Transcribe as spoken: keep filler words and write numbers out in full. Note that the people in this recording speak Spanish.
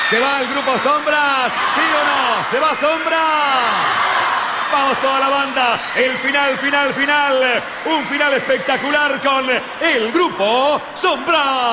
¿Se va el grupo Sombras? ¿Sí o no? ¿Se va Sombras? Vamos toda la banda, el final, final, final, un final espectacular con el grupo Sombras.